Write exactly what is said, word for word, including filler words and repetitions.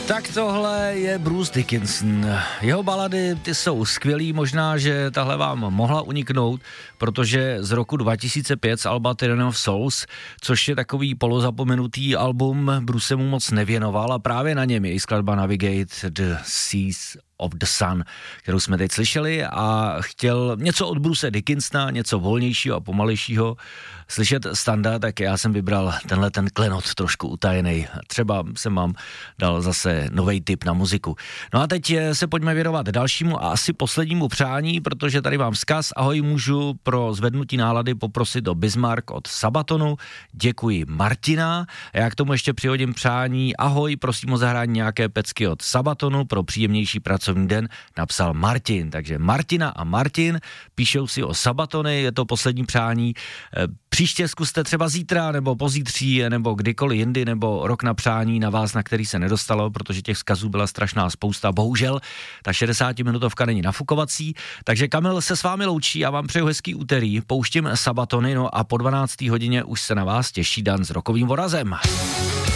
Tak tohle je Bruce Dickinson. Jeho balady, ty jsou skvělý, možná, že tahle vám mohla uniknout, protože z roku dva tisíce pět z alba Tyranny of Souls, což je takový polozapomenutý album, Bruce se mu moc nevěnoval a právě na něm je i skladba Navigate the Seas of the Sun, kterou jsme teď slyšeli, a chtěl něco od Bruce Dickinsona, něco volnějšího a pomalejšího slyšet standa, tak já jsem vybral tenhle ten klenot trošku utajený. Třeba jsem vám dal zase novej tip na muziku. No a teď se pojďme věnovat dalšímu a asi poslednímu přání, protože tady mám vzkaz. Ahoj, můžu pro zvednutí nálady poprosit o Bismarck od Sabatonu. Děkuji, Martina. Já k tomu ještě přihodím přání. Ahoj, prosím o zahrání nějaké pecky od Sabatonu pro příjemnější pracovní den, napsal Martin. Takže Martina a Martin píšou si o Sabatony, je to poslední přání. Příště zkuste třeba zítra, nebo pozítří, nebo kdykoliv jindy, nebo rok na přání na vás, na který se nedostalo, protože těch vzkazů byla strašná spousta. Bohužel ta šedesátiminutovka není nafukovací, takže Kamil se s vámi loučí, já vám přeju hezký úterý, pouštím Sabatony, no a po dvanácté hodině už se na vás těší Dan s rokovým vorazem.